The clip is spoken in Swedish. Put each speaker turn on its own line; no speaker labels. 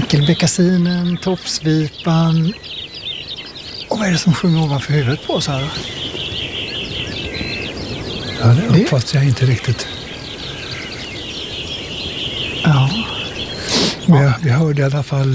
enkelbeckasinen, toppsvipan. Och vad är det som sjunger ovanför huvudet på oss här?
Ja, det uppfattar jag inte riktigt.
Ja.
Vi hörde i alla fall